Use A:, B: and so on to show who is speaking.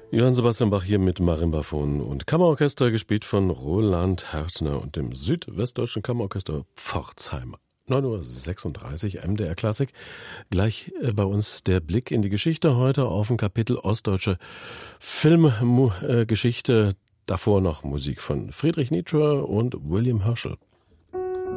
A: Johann Sebastian Bach hier mit Marimbafon und Kammerorchester, gespielt von Roland Härtner und dem Südwestdeutschen Kammerorchester Pforzheim. 9:36 Uhr, MDR Klassik. Gleich bei uns der Blick in die Geschichte heute auf ein Kapitel ostdeutsche Filmgeschichte. Davor noch Musik von Friedrich Nietzsche und William Herschel.